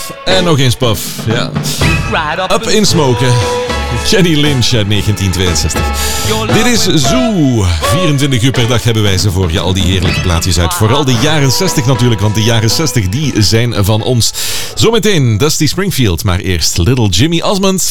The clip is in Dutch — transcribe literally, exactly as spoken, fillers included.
En nog eens Puff. Ja. Up in Smoken. Jenny Lynch uit negentien tweeënzestig. Dit is Zoo. vierentwintig uur per dag hebben wij ze voor je. Al die heerlijke plaatjes uit. Vooral de jaren zestig natuurlijk, want de jaren zestig die zijn van ons. Zometeen Dusty Springfield, maar eerst Little Jimmy Osmond.